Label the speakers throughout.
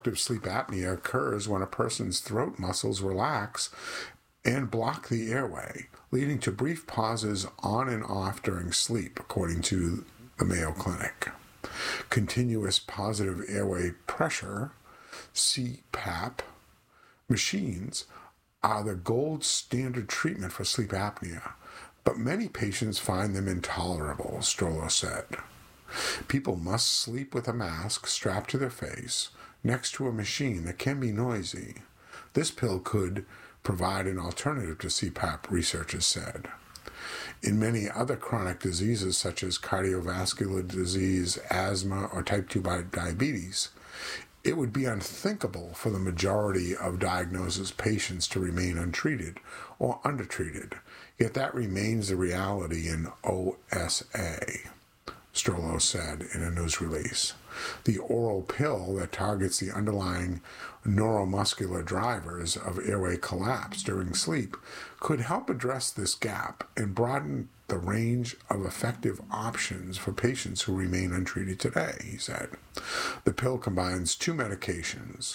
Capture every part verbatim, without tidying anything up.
Speaker 1: Sleep apnea occurs when a person's throat muscles relax and block the airway, leading to brief pauses on and off during sleep, according to the Mayo Clinic. Continuous positive airway pressure, C PAP, machines are the gold standard treatment for sleep apnea, but many patients find them intolerable, Strollo said. People must sleep with a mask strapped to their face next to a machine that can be noisy. This pill could provide an alternative to C PAP, researchers said. In many other chronic diseases such as cardiovascular disease, asthma, or type two diabetes, it would be unthinkable for the majority of diagnosis patients to remain untreated or undertreated, yet that remains the reality in O S A, Strollo said in a news release. The oral pill that targets the underlying neuromuscular drivers of airway collapse during sleep could help address this gap and broaden the range of effective options for patients who remain untreated today, he said. The pill combines two medications,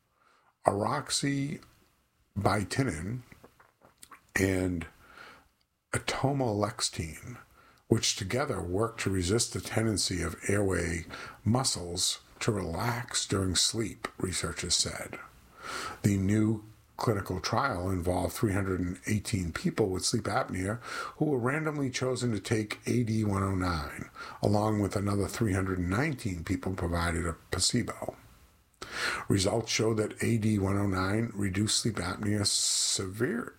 Speaker 1: aroxybitinin and atomolextine, which together work to resist the tendency of airway muscles to relax during sleep, researchers said. The new clinical trial involved three hundred eighteen people with sleep apnea who were randomly chosen to take A D one oh nine, along with another three hundred nineteen people provided a placebo. Results show that A D one oh nine reduced sleep apnea severe,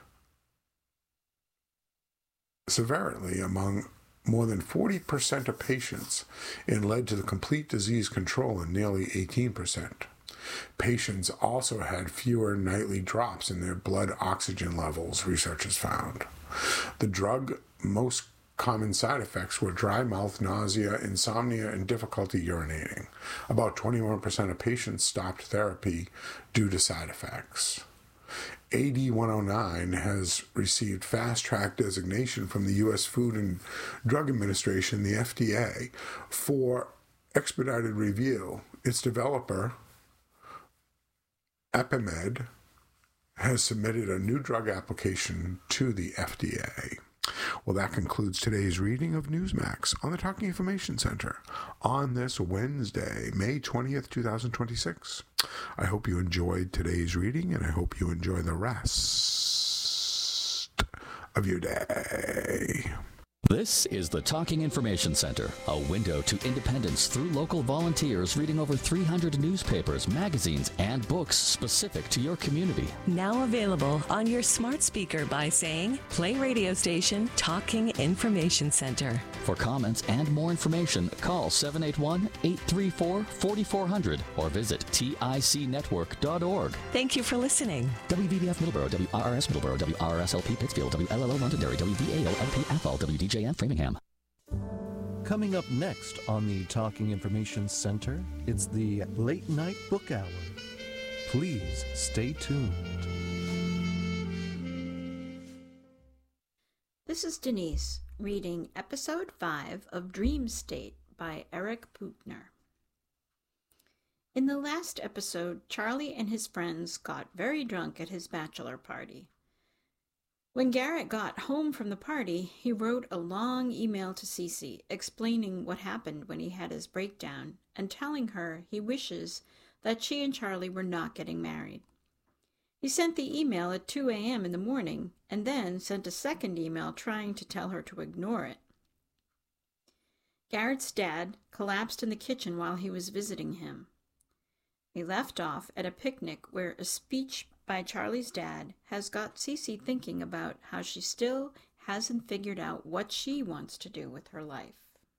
Speaker 1: severely among more than forty percent of patients and led to the complete disease control in nearly eighteen percent. Patients also had fewer nightly drops in their blood oxygen levels, researchers found. The drug's most common side effects were dry mouth, nausea, insomnia, and difficulty urinating. About twenty-one percent of patients stopped therapy due to side effects. A D one oh nine has received fast-track designation from the U S Food and Drug Administration, the F D A, for expedited review. Its developer, Epimed, has submitted a new drug application to the F D A. Well, that concludes today's reading of Newsmax on the Talking Information Center on this Wednesday, May twentieth, twenty twenty-six. I hope you enjoyed today's reading, and I hope you enjoy the rest of your day.
Speaker 2: This is the Talking Information Center, a window to independence through local volunteers reading over three hundred newspapers, magazines, and books specific to your community.
Speaker 3: Now available on your smart speaker by saying, play radio station Talking Information Center.
Speaker 2: For comments and more information, call seven eight one, eight three four, four four zero zero or visit tic network dot org.
Speaker 3: Thank you for listening.
Speaker 2: W V B F Middleborough, W R R S Middleborough, W R R S L P Pittsfield, W L L O Londonderry, W V A L L P Athol, W D J N Framingham.
Speaker 4: Coming up next on the Talking Information Center, it's the Late Night Book Hour. Please stay tuned.
Speaker 5: This is Denise reading Episode five of Dream State by Eric Putner. In the last episode, Charlie and his friends got very drunk at his bachelor party. When Garrett got home from the party, he wrote a long email to Cece explaining what happened when he had his breakdown and telling her he wishes that she and Charlie were not getting married. He sent the email at two a.m. in the morning and then sent a second email trying to tell her to ignore it. Garrett's dad collapsed in the kitchen while he was visiting him. He left off at a picnic where a speech by Charlie's dad has got Cece thinking about how she still hasn't figured out what she wants to do with her life.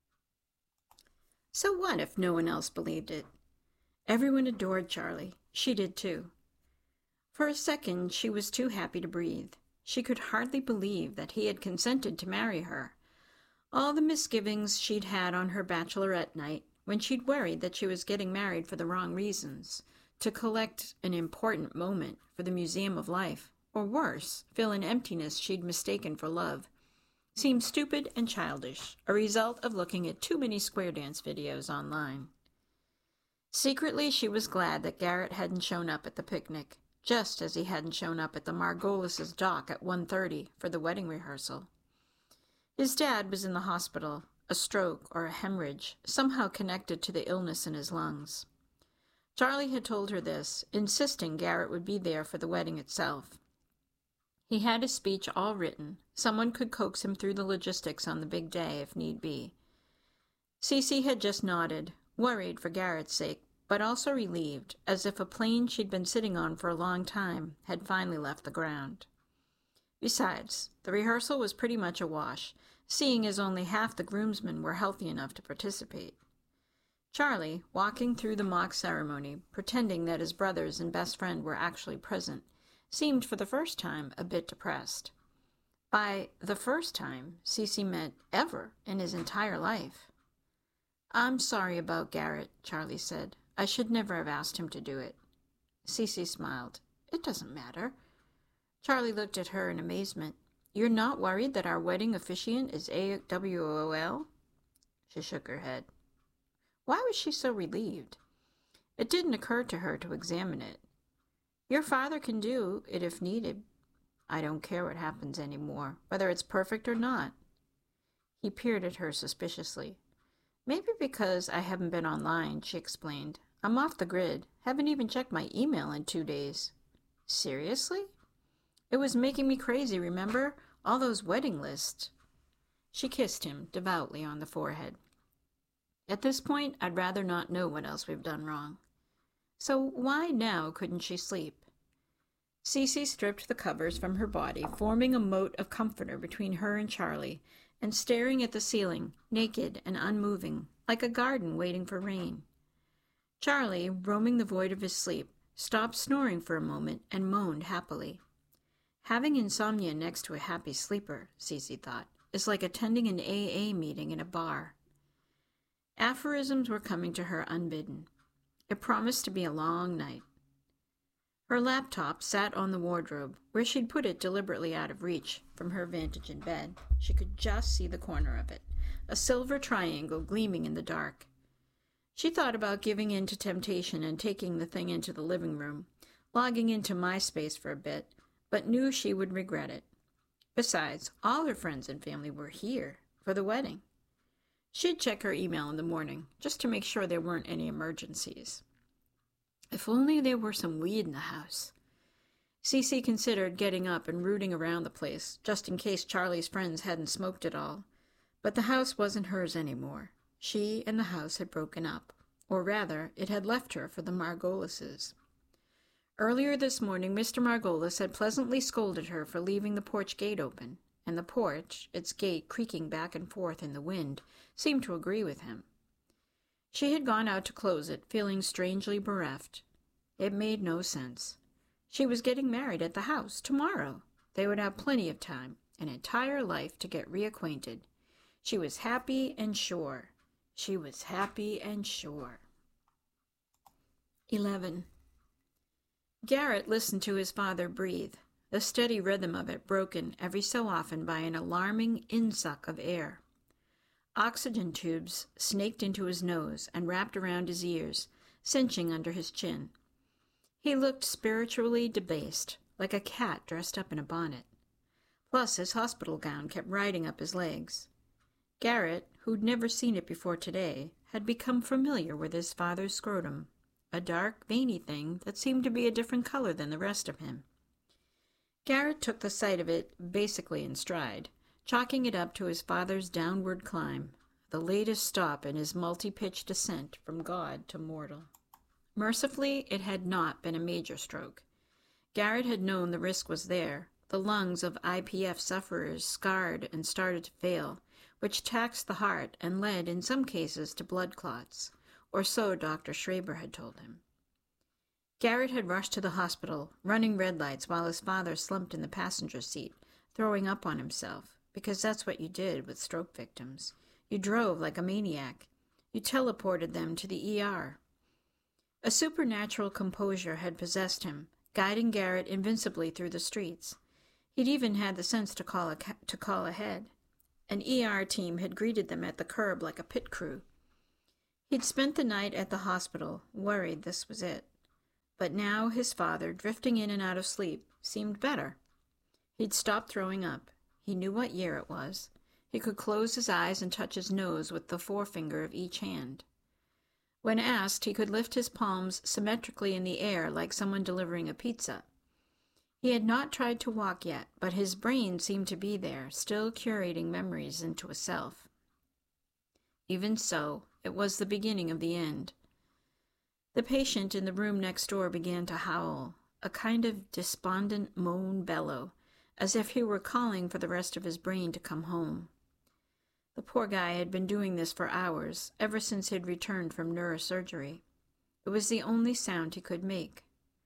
Speaker 5: So what if no one else believed it? Everyone adored Charlie. She did too. For a second, she was too happy to breathe. She could hardly believe that he had consented to marry her. All the misgivings she'd had on her bachelorette night, when she'd worried that she was getting married for the wrong reasons, to collect an important moment for the Museum of Life, or worse, fill an emptiness she'd mistaken for love, seemed stupid and childish, a result of looking at too many square dance videos online. Secretly, she was glad that Garrett hadn't shown up at the picnic, just as he hadn't shown up at the Margolis' dock at one thirty for the wedding rehearsal. His dad was in the hospital, a stroke or a hemorrhage, somehow connected to the illness in his lungs. Charlie had told her this, insisting Garrett would be there for the wedding itself. He had his speech all written. Someone could coax him through the logistics on the big day if need be. Cece had just nodded, worried for Garrett's sake, but also relieved, as if a plane she'd been sitting on for a long time had finally left the ground. Besides, the rehearsal was pretty much a wash, seeing as only half the groomsmen were healthy enough to participate. Charlie, walking through the mock ceremony, pretending that his brothers and best friend were actually present, seemed for the first time a bit depressed. By the first time, Cece meant ever in his entire life. "I'm sorry about Garrett," Charlie said. "I should never have asked him to do it." Cece smiled. "It doesn't matter." Charlie looked at her in amazement. "You're not worried that our wedding officiant is A W O L? She shook her head. Why was she so relieved? It didn't occur to her to examine it. "Your father can do it if needed. I don't care what happens anymore, whether it's perfect or not." He peered at her suspiciously. "Maybe because I haven't been online," she explained. "I'm off the grid. Haven't even checked my email in two days. "Seriously?" "It was making me crazy, remember? All those wedding lists." She kissed him devoutly on the forehead. "At this point, I'd rather not know what else we've done wrong." So why now couldn't she sleep? Cece stripped the covers from her body, forming a moat of comforter between her and Charlie, and staring at the ceiling, naked and unmoving, like a garden waiting for rain. Charlie, roaming the void of his sleep, stopped snoring for a moment and moaned happily. Having insomnia next to a happy sleeper, Cece thought, is like attending an A A meeting in a bar. Aphorisms were coming to her unbidden. It promised to be a long night. Her laptop sat on the wardrobe, where she'd put it deliberately out of reach from her vantage in bed. She could just see the corner of it, a silver triangle gleaming in the dark. She thought about giving in to temptation and taking the thing into the living room, logging into MySpace for a bit, but knew she would regret it. Besides, all her friends and family were here for the wedding. She'd check her email in the morning, just to make sure there weren't any emergencies. If only there were some weed in the house. Cece considered getting up and rooting around the place, just in case Charlie's friends hadn't smoked it all. But the house wasn't hers anymore. She and the house had broken up, or rather, it had left her for the Margolises. Earlier this morning, Mister Margolis had pleasantly scolded her for leaving the porch gate open, and the porch, its gate creaking back and forth in the wind, seemed to agree with him. She had gone out to close it, feeling strangely bereft. It made no sense. She was getting married at the house tomorrow. They would have plenty of time, an entire life to get reacquainted. She was happy and sure. She was happy and sure. Eleven. Garrett listened to his father breathe, the steady rhythm of it broken every so often by an alarming insuck of air. Oxygen tubes snaked into his nose and wrapped around his ears, cinching under his chin. He looked spiritually debased, like a cat dressed up in a bonnet. Plus, his hospital gown kept riding up his legs. Garrett, who'd never seen it before today, had become familiar with his father's scrotum, a dark, veiny thing that seemed to be a different color than the rest of him. Garrett took the sight of it basically in stride, chalking it up to his father's downward climb, the latest stop in his multi-pitched descent from God to mortal. Mercifully, it had not been a major stroke. Garrett had known the risk was there. The lungs of I P F sufferers scarred and started to fail, which taxed the heart and led, in some cases, to blood clots, or so Doctor Schraber had told him. Garrett had rushed to the hospital, running red lights while his father slumped in the passenger seat, throwing up on himself, because that's what you did with stroke victims. You drove like a maniac. You teleported them to the E R. A supernatural composure had possessed him, guiding Garrett invincibly through the streets. He'd even had the sense to call, a ca- to call ahead. An E R team had greeted them at the curb like a pit crew. He'd spent the night at the hospital, worried this was it. But now his father, drifting in and out of sleep, seemed better. He'd stopped throwing up. He knew what year it was. He could close his eyes and touch his nose with the forefinger of each hand. When asked, he could lift his palms symmetrically in the air like someone delivering a pizza. He had not tried to walk yet, but his brain seemed to be there, still curating memories into a self. Even so, it was the beginning of the end. The patient in the room next door began to howl, a kind of despondent moan bellow, as if he were calling for the rest of his brain to come home. The poor guy had been doing this for hours, ever since he had returned from neurosurgery. It was the only sound he could make.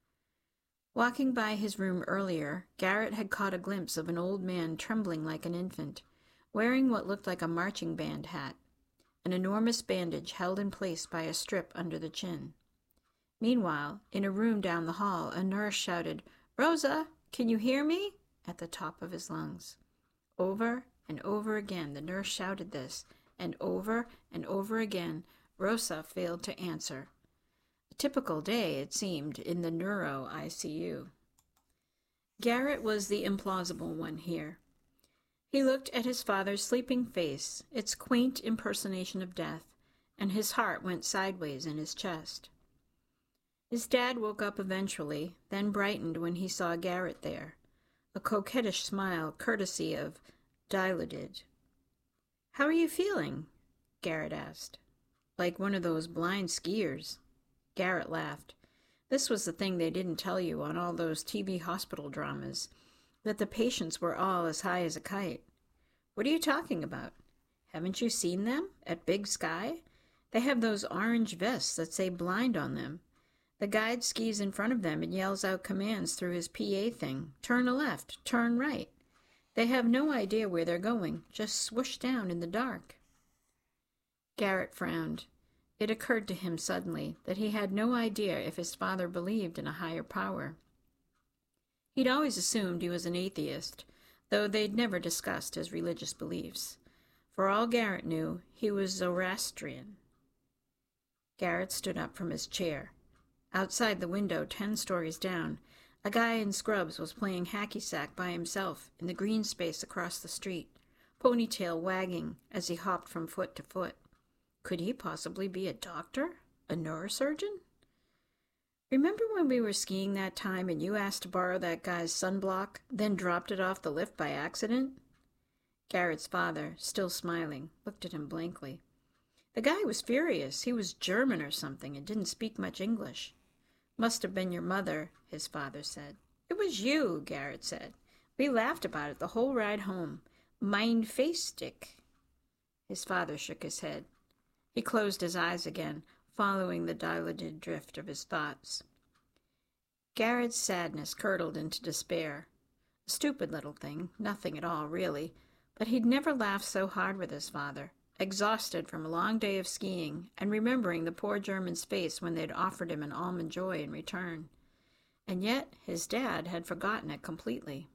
Speaker 5: Walking by his room earlier, Garrett had caught a glimpse of an old man trembling like an infant, wearing what looked like a marching band hat, an enormous bandage held in place by a strip under the chin. Meanwhile, in a room down the hall, a nurse shouted, "Rosa, can you hear me?" at the top of his lungs. Over and over again the nurse shouted this, and over and over again Rosa failed to answer. A typical day, it seemed, in the neuro I C U. Garrett was the implausible one here. He looked at his father's sleeping face, its quaint impersonation of death, and his heart went sideways in his chest. His dad woke up eventually, then brightened when he saw Garrett there, a coquettish smile courtesy of Dilaudid. "How are you feeling?" Garrett asked. "Like one of those blind skiers." Garrett laughed. This was the thing they didn't tell you on all those T V hospital dramas, that the patients were all as high as a kite. "What are you talking about? Haven't you seen them at Big Sky? They have those orange vests that say blind on them. The guide skis in front of them and yells out commands through his P A thing. Turn left, turn right. They have no idea where they're going, just swoosh down in the dark." Garrett frowned. It occurred to him suddenly that he had no idea if his father believed in a higher power. He'd always assumed he was an atheist, though they'd never discussed his religious beliefs. For all Garrett knew, he was Zoroastrian. Garrett stood up from his chair. Outside the window, ten stories down, a guy in scrubs was playing hacky-sack by himself in the green space across the street, ponytail wagging as he hopped from foot to foot. Could he possibly be a doctor? A neurosurgeon? "Remember when we were skiing that time and you asked to borrow that guy's sunblock, then dropped it off the lift by accident?" Garrett's father, still smiling, looked at him blankly. "The guy was furious. He was German or something and didn't speak much English." "Must have been your mother," his father said. "It was you," Garrett said. "We laughed about it the whole ride home. Mein Face-Stick." His father shook his head. He closed his eyes again, following the dilated drift of his thoughts. Garrett's sadness curdled into despair. A stupid little thing, nothing at all, really, but he'd never laughed so hard with his father, exhausted from a long day of skiing, and remembering the poor German's face when they'd offered him an almond joy in return. And yet his dad had forgotten it completely.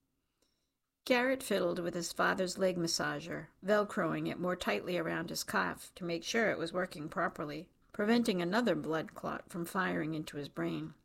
Speaker 5: Garrett fiddled with his father's leg massager, velcroing it more tightly around his calf to make sure it was working properly, preventing another blood clot from firing into his brain.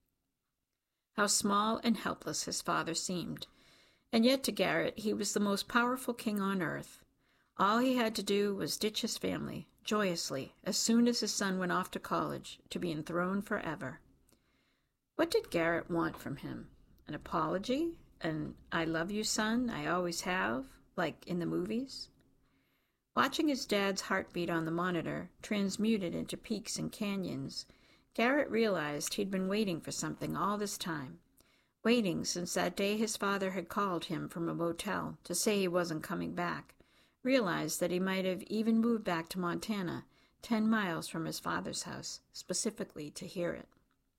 Speaker 5: How small and helpless his father seemed, and yet to Garrett he was the most powerful king on earth. All he had to do was ditch his family, joyously, as soon as his son went off to college, to be enthroned forever. What did Garrett want from him? An apology? An "I love you, son, I always have," like in the movies? Watching his dad's heartbeat on the monitor, transmuted into peaks and canyons, Garrett realized he'd been waiting for something all this time, waiting since that day his father had called him from a motel to say he wasn't coming back, realized that he might have even moved back to Montana, ten miles from his father's house, specifically to hear it.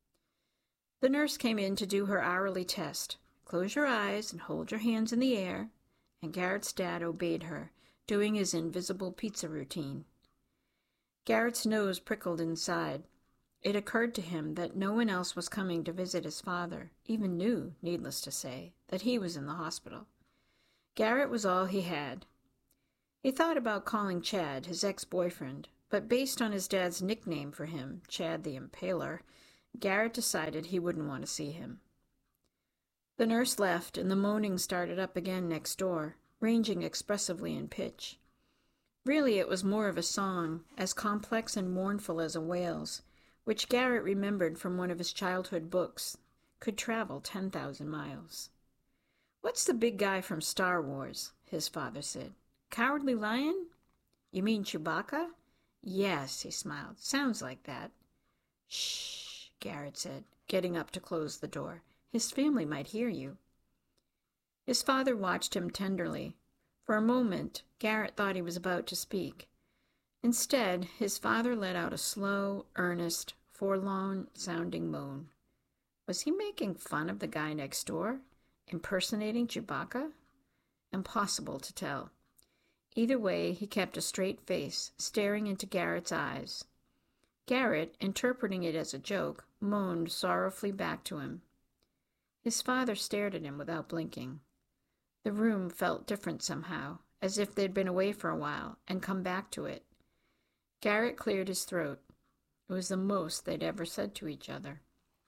Speaker 5: The nurse came in to do her hourly test. "Close your eyes and hold your hands in the air," and Garrett's dad obeyed her, doing his invisible pizza routine. Garrett's nose prickled inside. It occurred to him that no one else was coming to visit his father, even knew, needless to say, that he was in the hospital. Garrett was all he had. He thought about calling Chad, his ex-boyfriend, but based on his dad's nickname for him, Chad the Impaler, Garrett decided he wouldn't want to see him. The nurse left, and the moaning started up again next door, ranging expressively in pitch. Really, it was more of a song, as complex and mournful as a wail's, which Garrett remembered from one of his childhood books, could travel ten thousand miles. "What's the big guy from Star Wars?" his father said. "Cowardly Lion? You mean Chewbacca?" "Yes," he smiled. "Sounds like that." "Shh," Garrett said, getting up to close the door. "His family might hear you." His father watched him tenderly. For a moment, Garrett thought he was about to speak. Instead, his father let out a slow, earnest, forlorn-sounding moan. Was he making fun of the guy next door? Impersonating Chewbacca? Impossible to tell. Either way, he kept a straight face, staring into Garrett's eyes. Garrett, interpreting it as a joke, moaned sorrowfully back to him. His father stared at him without blinking. The room felt different somehow, as if they'd been away for a while and come back to it. Garrett cleared his throat. It was the most they'd ever said to each other.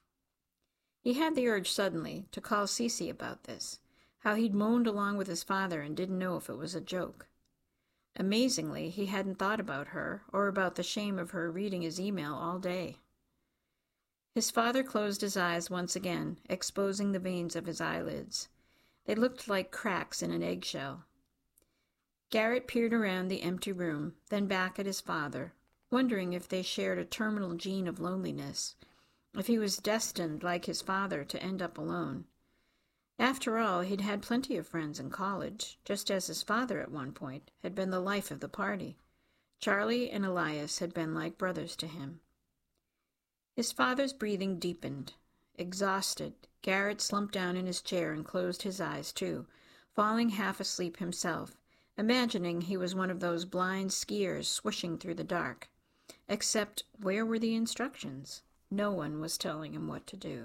Speaker 5: He had the urge suddenly to call Cece about this, how he'd moaned along with his father and didn't know if it was a joke. Amazingly, he hadn't thought about her or about the shame of her reading his email all day. His father closed his eyes once again, exposing the veins of his eyelids. They looked like cracks in an eggshell. Garrett peered around the empty room, then back at his father, wondering if they shared a terminal gene of loneliness, if he was destined, like his father, to end up alone. After all, he'd had plenty of friends in college, just as his father at one point had been the life of the party. Charlie and Elias had been like brothers to him. His father's breathing deepened. Exhausted, Garrett slumped down in his chair and closed his eyes, too, falling half asleep himself, imagining he was one of those blind skiers swishing through the dark. Except, where were the instructions? No one was telling him what to do.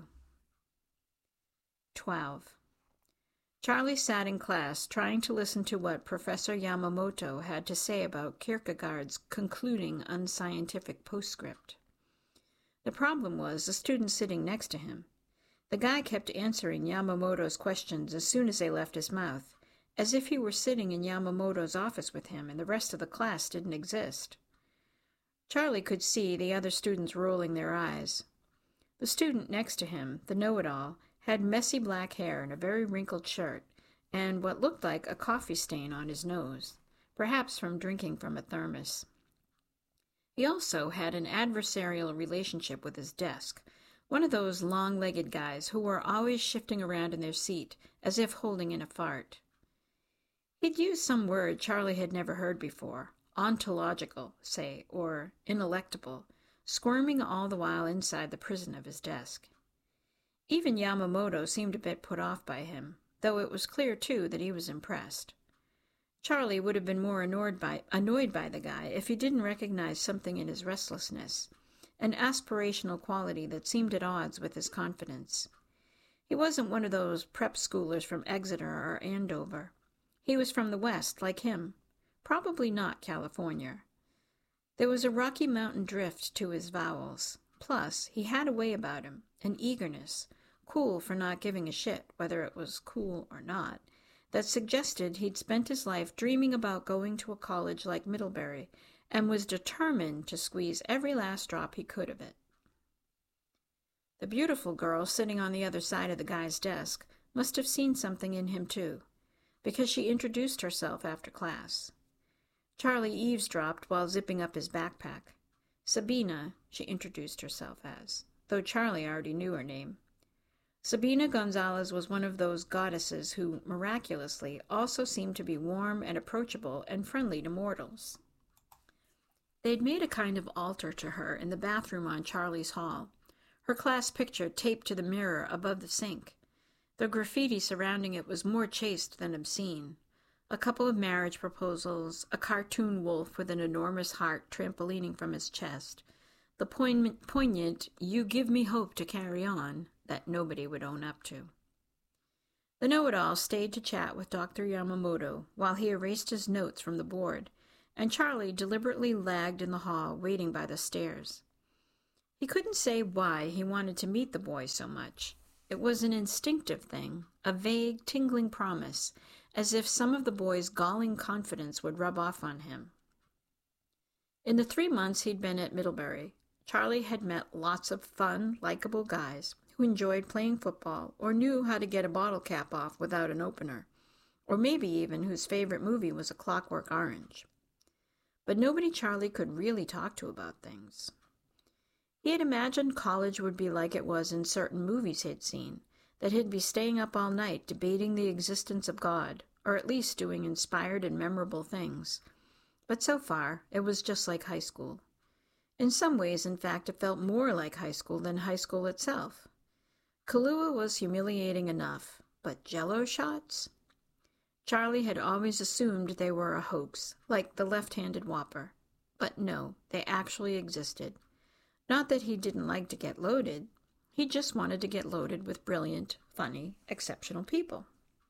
Speaker 5: Twelve. Charlie sat in class, trying to listen to what Professor Yamamoto had to say about Kierkegaard's concluding unscientific postscript. The problem was the student sitting next to him. The guy kept answering Yamamoto's questions as soon as they left his mouth, as if he were sitting in Yamamoto's office with him and the rest of the class didn't exist. Charlie could see the other students rolling their eyes. The student next to him, the know-it-all, had messy black hair and a very wrinkled shirt, and what looked like a coffee stain on his nose, perhaps from drinking from a thermos. He also had an adversarial relationship with his desk, one of those long-legged guys who were always shifting around in their seat, as if holding in a fart. He'd used some word Charlie had never heard before, ontological, say, or inelectable, squirming all the while inside the prison of his desk. Even Yamamoto seemed a bit put off by him, though it was clear, too, that he was impressed. Charlie would have been more annoyed by, annoyed by the guy if he didn't recognize something in his restlessness, an aspirational quality that seemed at odds with his confidence. He wasn't one of those prep schoolers from Exeter or Andover. He was from the West, like him, probably not California. There was a Rocky Mountain drift to his vowels. Plus, he had a way about him, an eagerness, cool for not giving a shit whether it was cool or not, that suggested he'd spent his life dreaming about going to a college like Middlebury and was determined to squeeze every last drop he could of it. The beautiful girl sitting on the other side of the guy's desk must have seen something in him, too, because she introduced herself after class. Charlie eavesdropped while zipping up his backpack. Sabina, she introduced herself as, though Charlie already knew her name. Sabina Gonzalez was one of those goddesses who, miraculously, also seemed to be warm and approachable and friendly to mortals. They'd made a kind of altar to her in the bathroom on Charlie's hall, her class picture taped to the mirror above the sink. The graffiti surrounding it was more chaste than obscene. A couple of marriage proposals, a cartoon wolf with an enormous heart trampolining from his chest, the poignant, poignant, "You give me hope to carry on," that nobody would own up to. The know-it-all stayed to chat with Doctor Yamamoto while he erased his notes from the board, and Charlie deliberately lagged in the hall, waiting by the stairs. He couldn't say why he wanted to meet the boy so much. It was an instinctive thing, a vague, tingling promise, as if some of the boy's galling confidence would rub off on him. In the three months he'd been at Middlebury, Charlie had met lots of fun, likable guys who enjoyed playing football or knew how to get a bottle cap off without an opener, or maybe even whose favorite movie was A Clockwork Orange. But nobody Charlie could really talk to about things. He had imagined college would be like it was in certain movies he'd seen, that he'd be staying up all night debating the existence of God, or at least doing inspired and memorable things. But so far, it was just like high school. In some ways, in fact, it felt more like high school than high school itself. Kahlua was humiliating enough, but Jell-O shots? Charlie had always assumed they were a hoax, like the left-handed Whopper. But no, they actually existed. Not that he didn't like to get loaded. He just wanted to get loaded with brilliant, funny, exceptional people.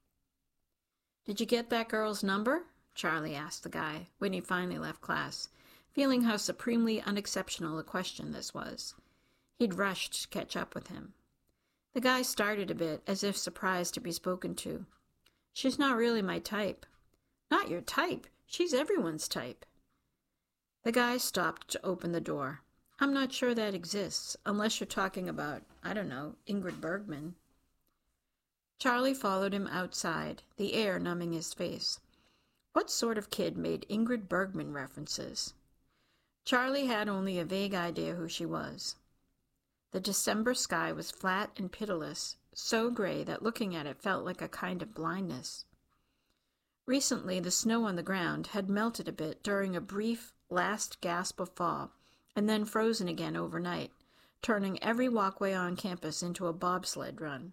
Speaker 5: "Did you get that girl's number?" Charlie asked the guy when he finally left class, feeling how supremely unexceptional a question this was. He'd rushed to catch up with him. The guy started a bit, as if surprised to be spoken to. "She's not really my type." "Not your type? She's everyone's type." The guy stopped to open the door. "I'm not sure that exists, unless you're talking about, I don't know, Ingrid Bergman." Charlie followed him outside, the air numbing his face. What sort of kid made Ingrid Bergman references? Charlie had only a vague idea who she was. The December sky was flat and pitiless, so gray that looking at it felt like a kind of blindness. Recently, the snow on the ground had melted a bit during a brief last gasp of fall, and then frozen again overnight, turning every walkway on campus into a bobsled run.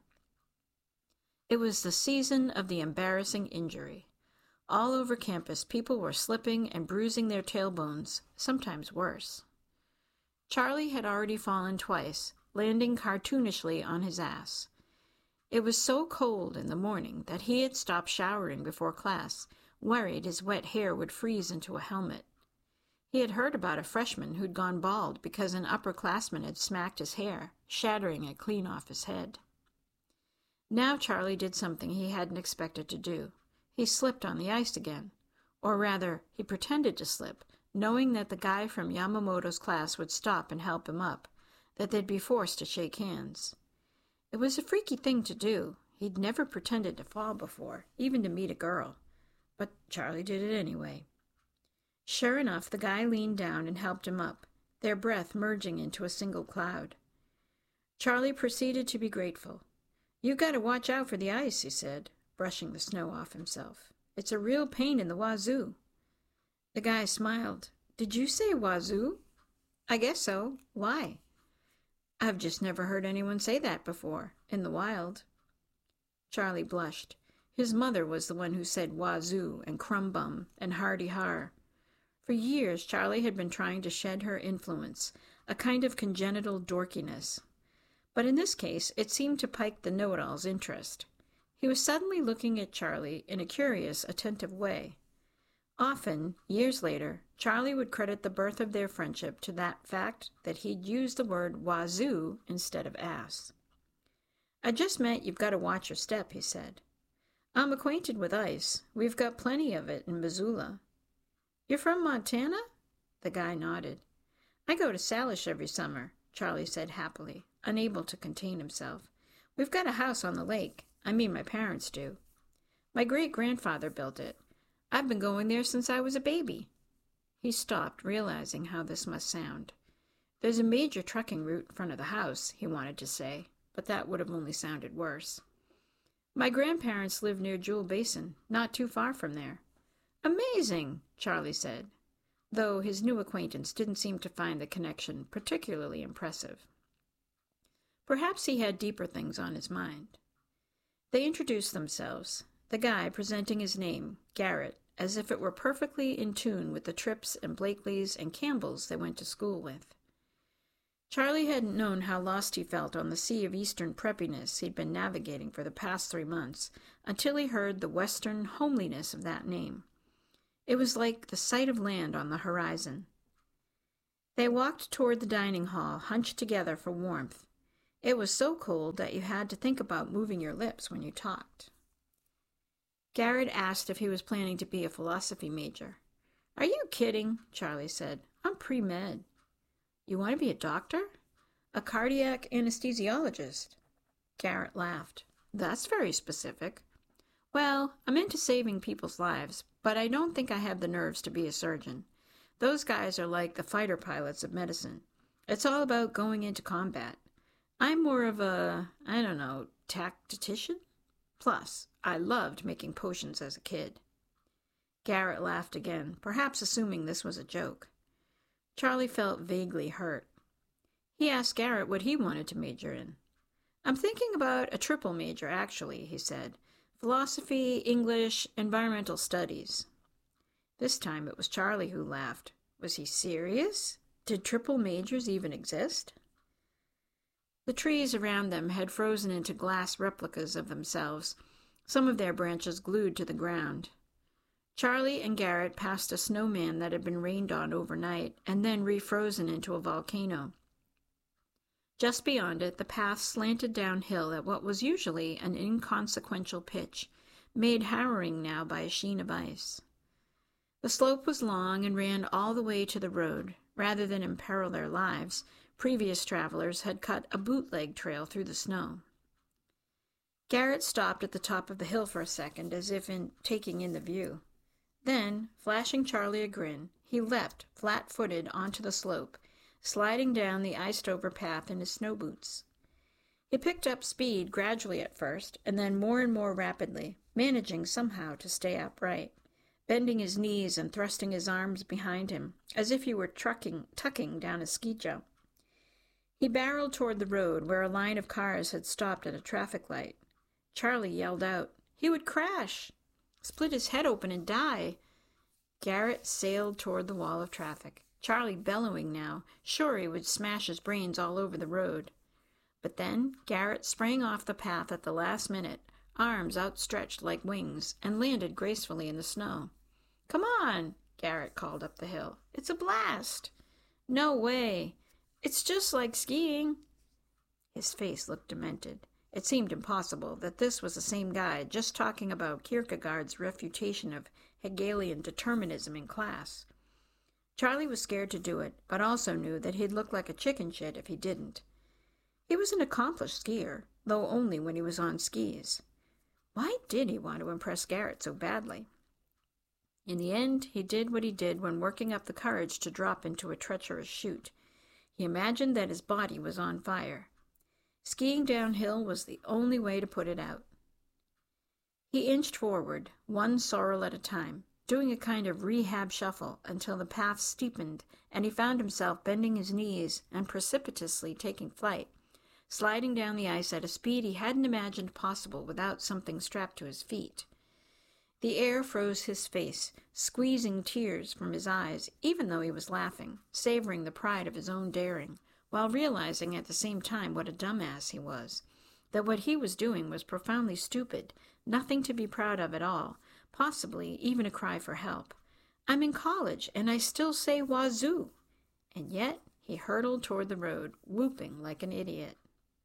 Speaker 5: It was the season of the embarrassing injury. All over campus, people were slipping and bruising their tailbones, sometimes worse. Charlie had already fallen twice, landing cartoonishly on his ass. It was so cold in the morning that he had stopped showering before class, worried his wet hair would freeze into a helmet. He had heard about a freshman who'd gone bald because an upperclassman had smacked his hair, shattering it clean off his head. Now Charlie did something he hadn't expected to do. He slipped on the ice again. Or rather, he pretended to slip, knowing that the guy from Yamamoto's class would stop and help him up, that they'd be forced to shake hands. It was a freaky thing to do. He'd never pretended to fall before, even to meet a girl. But Charlie did it anyway. Sure enough, the guy leaned down and helped him up, their breath merging into a single cloud. Charlie proceeded to be grateful. "You got to watch out for the ice," he said, brushing the snow off himself. "It's a real pain in the wazoo." The guy smiled. "Did you say wazoo?" "I guess so. Why?" "I've just never heard anyone say that before, in the wild." Charlie blushed. His mother was the one who said wazoo and crumbum and hardy-har. For years, Charlie had been trying to shed her influence, a kind of congenital dorkiness. But in this case, it seemed to pique the know-it-all's interest. He was suddenly looking at Charlie in a curious, attentive way. Often, years later, Charlie would credit the birth of their friendship to that fact that he'd used the word wazoo instead of ass. "I just meant you've got to watch your step," he said. "I'm acquainted with ice. We've got plenty of it in Missoula." "You're from Montana?" The guy nodded. "I go to Salish every summer," Charlie said happily, unable to contain himself. "We've got a house on the lake. I mean, my parents do. My great-grandfather built it. I've been going there since I was a baby." He stopped, realizing how this must sound. "There's a major trucking route in front of the house," he wanted to say, but that would have only sounded worse. "My grandparents live near Jewel Basin, not too far from there." "Amazing," Charlie said, though his new acquaintance didn't seem to find the connection particularly impressive. Perhaps he had deeper things on his mind. They introduced themselves, the guy presenting his name, Garrett, as if it were perfectly in tune with the Tripps and Blakeleys and Campbells they went to school with. Charlie hadn't known how lost he felt on the sea of Eastern preppiness he'd been navigating for the past three months until he heard the Western homeliness of that name. It was like the sight of land on the horizon. They walked toward the dining hall, hunched together for warmth. It was so cold that you had to think about moving your lips when you talked. Garrett asked if he was planning to be a philosophy major. "Are you kidding?" Charlie said. "I'm pre-med." "You want to be a doctor?" "A cardiac anesthesiologist." Garrett laughed. "That's very specific." "Well, I'm into saving people's lives, but I don't think I have the nerves to be a surgeon. Those guys are like the fighter pilots of medicine. It's all about going into combat. I'm more of a, I don't know, tactician? Plus, I loved making potions as a kid." Garrett laughed again, perhaps assuming this was a joke. Charlie felt vaguely hurt. He asked Garrett what he wanted to major in. "I'm thinking about a triple major, actually," he said. "Philosophy, English, environmental studies." This time it was Charlie who laughed. Was he serious? Did triple majors even exist? The trees around them had frozen into glass replicas of themselves, some of their branches glued to the ground. Charlie and Garrett passed a snowman that had been rained on overnight and then refrozen into a volcano. Just beyond it, the path slanted downhill at what was usually an inconsequential pitch, made harrowing now by a sheen of ice. The slope was long and ran all the way to the road. Rather than imperil their lives, previous travelers had cut a bootleg trail through the snow. Garrett stopped at the top of the hill for a second, as if in taking in the view. Then, flashing Charlie a grin, he leapt, flat-footed, onto the slope, sliding down the iced-over path in his snow boots. He picked up speed gradually at first, and then more and more rapidly, managing somehow to stay upright, bending his knees and thrusting his arms behind him, as if he were trucking, tucking down a ski jump. He barreled toward the road, where a line of cars had stopped at a traffic light. Charlie yelled out. He would crash, split his head open and die. Garrett sailed toward the wall of traffic, Charlie bellowing now, sure he would smash his brains all over the road. But then Garrett sprang off the path at the last minute, arms outstretched like wings, and landed gracefully in the snow. "Come on," Garrett called up the hill. "It's a blast." "No way. It's just like skiing." His face looked demented. It seemed impossible that this was the same guy just talking about Kierkegaard's refutation of Hegelian determinism in class. Charlie was scared to do it, but also knew that he'd look like a chicken shit if he didn't. He was an accomplished skier, though only when he was on skis. Why did he want to impress Garrett so badly? In the end, he did what he did when working up the courage to drop into a treacherous chute. He imagined that his body was on fire. Skiing downhill was the only way to put it out. He inched forward, one sorrel at a time, doing a kind of rehab shuffle until the path steepened and he found himself bending his knees and precipitously taking flight, sliding down the ice at a speed he hadn't imagined possible without something strapped to his feet. The air froze his face, squeezing tears from his eyes, even though he was laughing, savoring the pride of his own daring, while realizing at the same time what a dumbass he was, that what he was doing was profoundly stupid, nothing to be proud of at all, possibly even a cry for help. I'm in college, and I still say wazoo. And yet he hurtled toward the road, whooping like an idiot.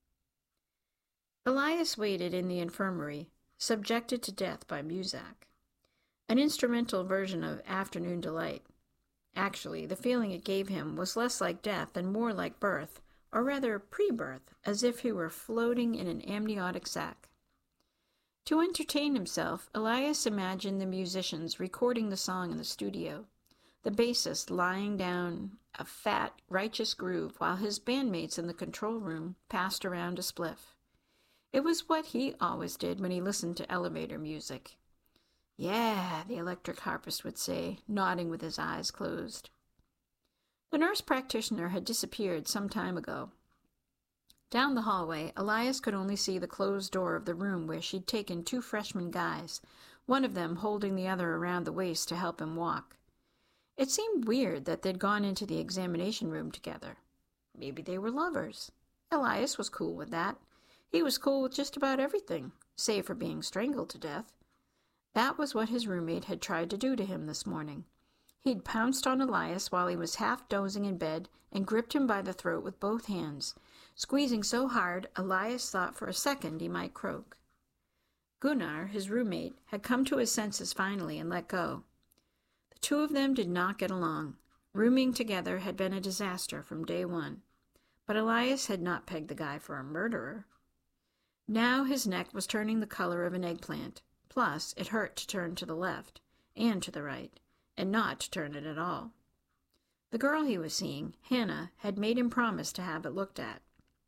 Speaker 5: Elias waited in the infirmary, subjected to death by Muzak, an instrumental version of Afternoon Delight. Actually, the feeling it gave him was less like death and more like birth, or rather pre-birth, as if he were floating in an amniotic sac. To entertain himself, Elias imagined the musicians recording the song in the studio, the bassist lying down a fat, righteous groove while his bandmates in the control room passed around a spliff. It was what he always did when he listened to elevator music. Yeah, the electric harpist would say, nodding with his eyes closed. The nurse practitioner had disappeared some time ago. Down the hallway, Elias could only see the closed door of the room where she'd taken two freshman guys, one of them holding the other around the waist to help him walk. It seemed weird that they'd gone into the examination room together. Maybe they were lovers. Elias was cool with that. He was cool with just about everything, save for being strangled to death. That was what his roommate had tried to do to him this morning. He'd pounced on Elias while he was half dozing in bed and gripped him by the throat with both hands, squeezing so hard Elias thought for a second he might croak. Gunnar, his roommate, had come to his senses finally and let go. The two of them did not get along. Rooming together had been a disaster from day one. But Elias had not pegged the guy for a murderer. Now his neck was turning the color of an eggplant. Plus, it hurt to turn to the left and to the right, and not to turn it at all. The girl he was seeing, Hannah, had made him promise to have it looked at.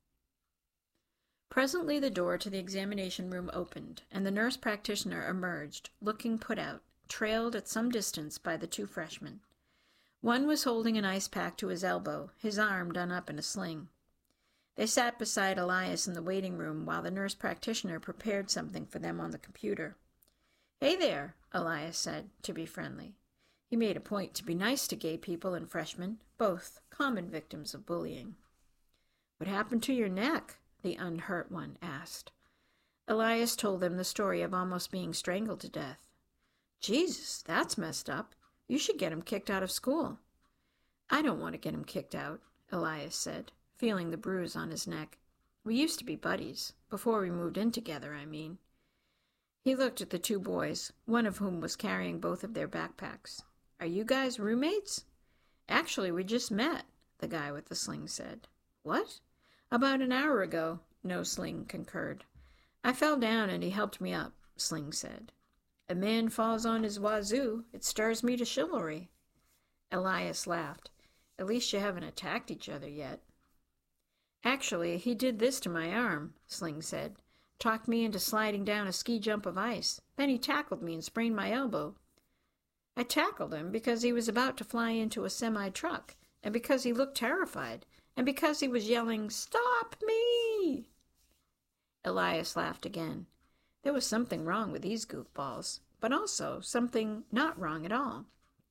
Speaker 5: Presently the door to the examination room opened, and the nurse practitioner emerged, looking put out, trailed at some distance by the two freshmen. One was holding an ice pack to his elbow, his arm done up in a sling. They sat beside Elias in the waiting room while the nurse practitioner prepared something for them on the computer. "Hey there," Elias said, to be friendly. He made a point to be nice to gay people and freshmen, both common victims of bullying. "What happened to your neck?" the unhurt one asked. Elias told them the story of almost being strangled to death. "Jesus, that's messed up. You should get him kicked out of school." "I don't want to get him kicked out," Elias said, feeling the bruise on his neck. "We used to be buddies, before we moved in together, I mean." He looked at the two boys, one of whom was carrying both of their backpacks. "Are you guys roommates?" "Actually, we just met," the guy with the sling said. "What?" "About an hour ago," No Sling concurred. "I fell down and he helped me up," Sling said. "A man falls on his wazoo. It stirs me to chivalry." Elias laughed. "At least you haven't attacked each other yet." "Actually, he did this to my arm," Sling said. "Talked me into sliding down a ski jump of ice. Then he tackled me and sprained my elbow." "I tackled him because he was about to fly into a semi-truck, and because he looked terrified, and because he was yelling, 'Stop me!'" Elias laughed again. There was something wrong with these goofballs, but also something not wrong at all.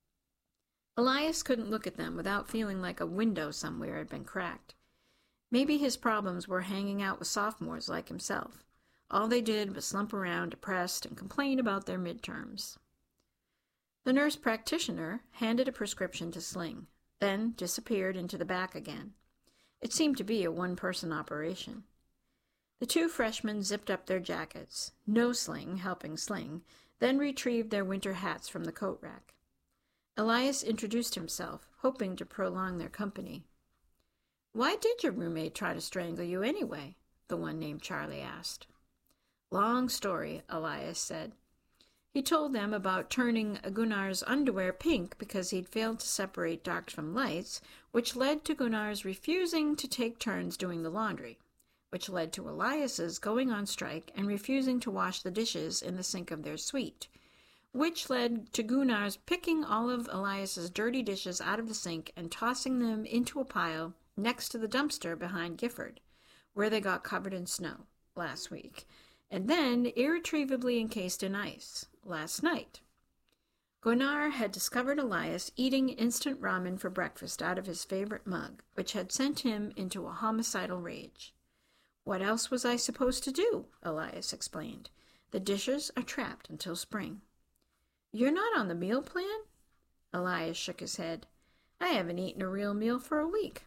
Speaker 5: Elias couldn't look at them without feeling like a window somewhere had been cracked. Maybe his problems were hanging out with sophomores like himself. All they did was slump around depressed and complain about their midterms. The nurse practitioner handed a prescription to Sling, then disappeared into the back again. It seemed to be a one-person operation. The two freshmen zipped up their jackets, No Sling helping Sling, then retrieved their winter hats from the coat rack. Elias introduced himself, hoping to prolong their company. "Why did your roommate try to strangle you anyway?" the one named Charlie asked. "Long story," Elias said. He told them about turning Gunnar's underwear pink because he'd failed to separate darks from lights, which led to Gunnar's refusing to take turns doing the laundry, which led to Elias's going on strike and refusing to wash the dishes in the sink of their suite, which led to Gunnar's picking all of Elias's dirty dishes out of the sink and tossing them into a pile next to the dumpster behind Gifford, where they got covered in snow last week, and then irretrievably encased in ice last night. Gunnar had discovered Elias eating instant ramen for breakfast out of his favorite mug, which had sent him into a homicidal rage. "What else was I supposed to do?" Elias explained. "The dishes are trapped until spring." "You're not on the meal plan?" Elias shook his head. "I haven't eaten a real meal for a week."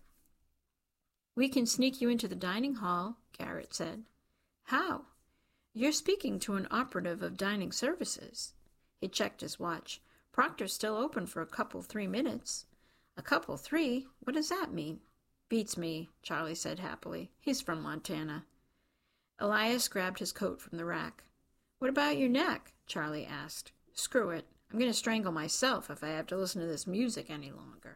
Speaker 5: "We can sneak you into the dining hall," Garrett said. "How?" "You're speaking to an operative of dining services." He checked his watch. "Proctor's still open for a couple three minutes." "A couple three? What does that mean?" "Beats me," Charlie said happily. "He's from Montana." Elias grabbed his coat from the rack. "What about your neck?" Charlie asked. "Screw it. I'm going to strangle myself if I have to listen to this music any longer."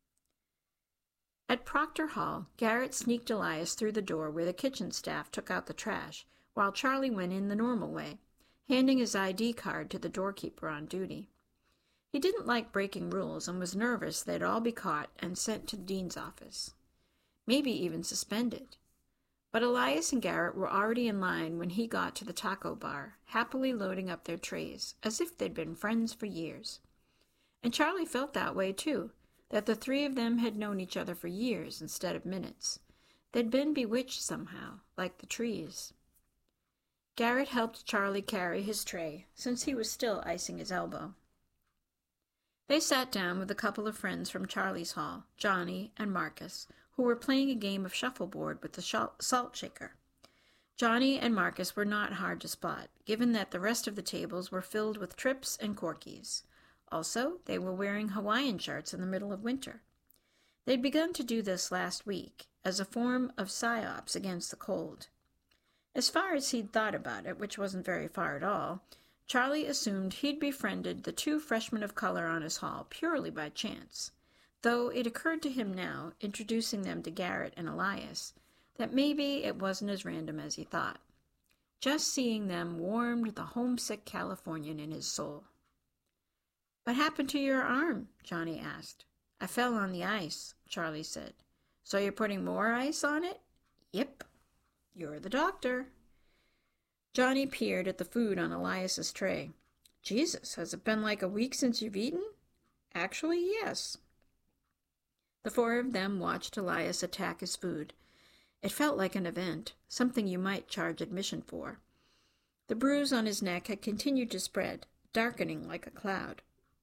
Speaker 5: At Proctor Hall, Garrett sneaked Elias through the door where the kitchen staff took out the trash, while Charlie went in the normal way, handing his I D card to the doorkeeper on duty. He didn't like breaking rules and was nervous they'd all be caught and sent to the dean's office, maybe even suspended. But Elias and Garrett were already in line when he got to the taco bar, happily loading up their trays, as if they'd been friends for years. And Charlie felt that way, too, that the three of them had known each other for years instead of minutes. They'd been bewitched somehow, like the trees. Garrett helped Charlie carry his tray, since he was still icing his elbow. They sat down with a couple of friends from Charlie's Hall, Johnny and Marcus, who were playing a game of shuffleboard with the salt shaker. Johnny and Marcus were not hard to spot, given that the rest of the tables were filled with trips and corkies. Also, they were wearing Hawaiian shirts in the middle of winter. They'd begun to do this last week, as a form of psyops against the cold. As far as he'd thought about it, which wasn't very far at all, Charlie assumed he'd befriended the two freshmen of color on his hall purely by chance, though it occurred to him now, introducing them to Garrett and Elias, that maybe it wasn't as random as he thought. Just seeing them warmed the homesick Californian in his soul. "What happened to your arm?" Johnny asked. "I fell on the ice," Charlie said. "So you're putting more ice on it?" "Yep." "You're the doctor." Johnny peered at the food on Elias's tray. "Jesus, has it been like a week since you've eaten?" "Actually, yes." The four of them watched Elias attack his food. It felt like an event, something you might charge admission for. The bruise on his neck had continued to spread, darkening like a cloud.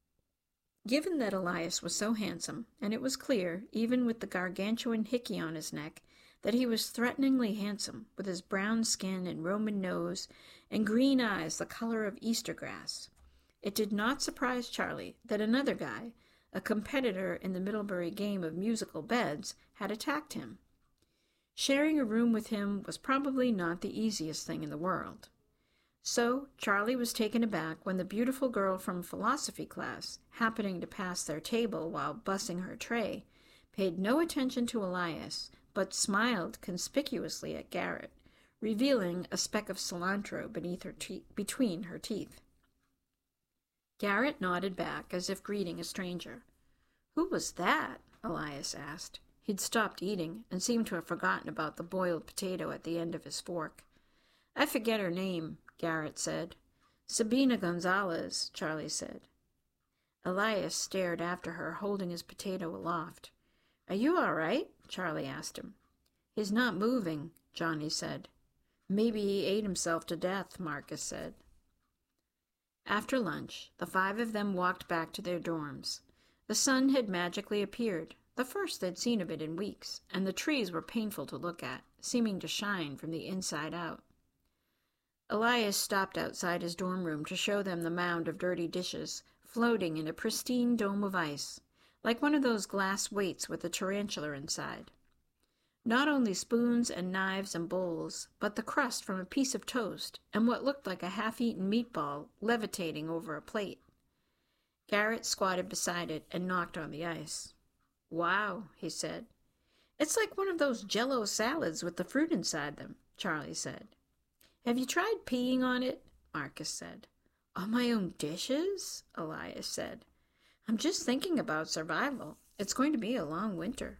Speaker 5: Given that Elias was so handsome, and it was clear, even with the gargantuan hickey on his neck, that he was threateningly handsome, with his brown skin and Roman nose and green eyes the color of Easter grass, it did not surprise Charlie that another guy, a competitor in the Middlebury game of musical beds, had attacked him. Sharing a room with him was probably not the easiest thing in the world. So Charlie was taken aback when the beautiful girl from philosophy class, happening to pass their table while bussing her tray, paid no attention to Elias, but smiled conspicuously at Garrett, revealing a speck of cilantro beneath her te- between her teeth. Garrett nodded back as if greeting a stranger. "Who was that?" Elias asked. He'd stopped eating and seemed to have forgotten about the boiled potato at the end of his fork. "I forget her name," Garrett said. "Sabina Gonzalez," Charlie said. Elias stared after her, holding his potato aloft. "Are you all right?" Charlie asked him. "He's not moving," Johnny said. "Maybe he ate himself to death," Marcus said. After lunch, the five of them walked back to their dorms. The sun had magically appeared, the first they'd seen of it in weeks, and the trees were painful to look at, seeming to shine from the inside out. Elias stopped outside his dorm room to show them the mound of dirty dishes, floating in a pristine dome of ice, like one of those glass weights with a tarantula inside. Not only spoons and knives and bowls, but the crust from a piece of toast and what looked like a half-eaten meatball levitating over a plate. Garrett squatted beside it and knocked on the ice. "Wow," he said. "It's like one of those Jell-O salads with the fruit inside them," Charlie said. "Have you tried peeing on it?" Marcus said. "On my own dishes?" Elias said. "I'm just thinking about survival. It's going to be a long winter."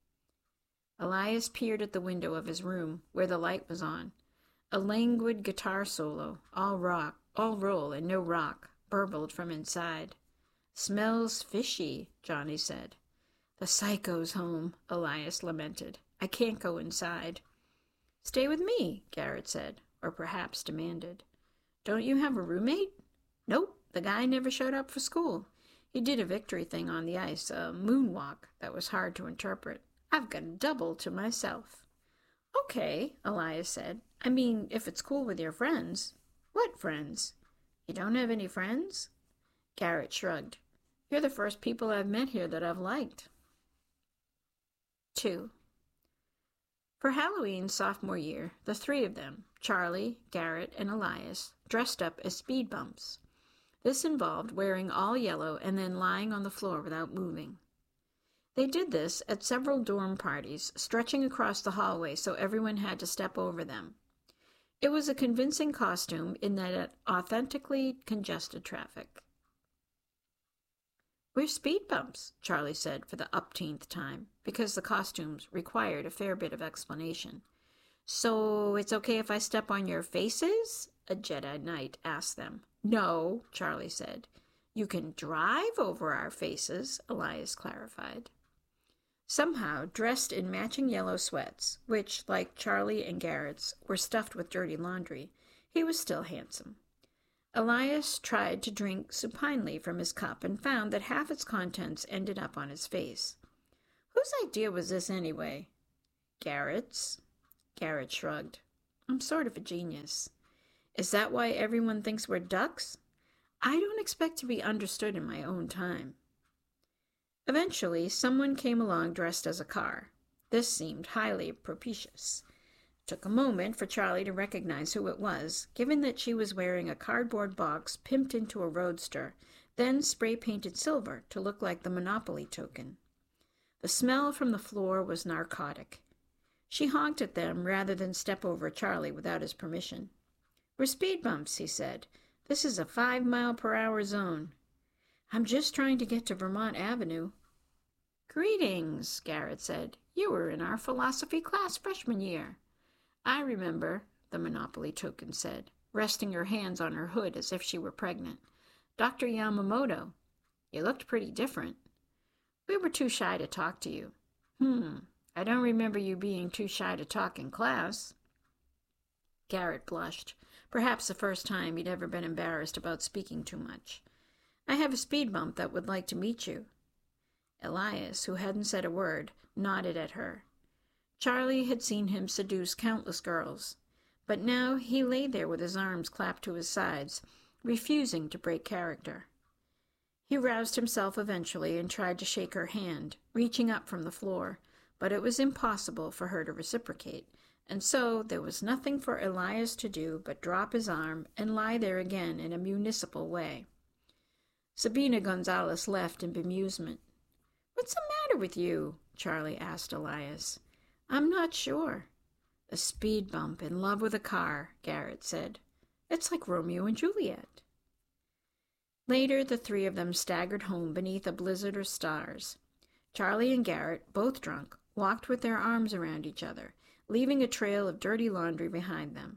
Speaker 5: Elias peered at the window of his room, where the light was on. A languid guitar solo, all rock, all roll and no rock, burbled from inside. "Smells fishy," Johnny said. "The psycho's home," Elias lamented. "I can't go inside." "Stay with me," Garrett said, or perhaps demanded. "Don't you have a roommate?" "Nope, the guy never showed up for school. He did a victory thing on the ice, a moonwalk that was hard to interpret. I've got a double to myself." "Okay," Elias said. "I mean, if it's cool with your friends." "What friends?" "You don't have any friends?" Garrett shrugged. "You're the first people I've met here that I've liked." Two. For Halloween sophomore year, the three of them, Charlie, Garrett, and Elias, dressed up as speed bumps. This involved wearing all yellow and then lying on the floor without moving. They did this at several dorm parties, stretching across the hallway so everyone had to step over them. It was a convincing costume in that it authentically congested traffic. "We're speed bumps," Charlie said for the upteenth time, because the costumes required a fair bit of explanation. "So it's okay if I step on your faces?" a Jedi Knight asked them. "No," Charlie said. "You can drive over our faces," Elias clarified. Somehow, dressed in matching yellow sweats, which, like Charlie and Garrett's, were stuffed with dirty laundry, He was still handsome. Elias tried to drink supinely from his cup and found that half its contents ended up on his face. Whose idea was this anyway? Garrett's. Garrett shrugged. I'm sort of a genius. Is that why everyone thinks we're ducks? I don't expect to be understood in my own time. Eventually, someone came along dressed as a car. This seemed highly propitious. It took a moment for Charlie to recognize who it was, given that she was wearing a cardboard box pimped into a roadster, then spray-painted silver to look like the Monopoly token. The smell from the floor was narcotic. She honked at them rather than step over Charlie without his permission. We're speed bumps, he said. This is a five-mile-per-hour zone. I'm just trying to get to Vermont Avenue. Greetings, Garrett said. You were in our philosophy class freshman year. I remember, the Monopoly token said, resting her hands on her hood as if she were pregnant. Doctor Yamamoto. You looked pretty different. We were too shy to talk to you. Hmm, I don't remember you being too shy to talk in class. Garrett blushed, perhaps the first time he'd ever been embarrassed about speaking too much. I have a speed bump that would like to meet you. Elias, who hadn't said a word, nodded at her. Charlie had seen him seduce countless girls, but now he lay there with his arms clapped to his sides, refusing to break character. He roused himself eventually and tried to shake her hand, reaching up from the floor, but it was impossible for her to reciprocate, and so there was nothing for Elias to do but drop his arm and lie there again in a municipal way. Sabina Gonzalez left in bemusement. What's the matter with you? Charlie asked Elias. I'm not sure. A speed bump in love with a car, Garrett said. It's like Romeo and Juliet. Later, the three of them staggered home beneath a blizzard of stars. Charlie and Garrett, both drunk, walked with their arms around each other, leaving a trail of dirty laundry behind them.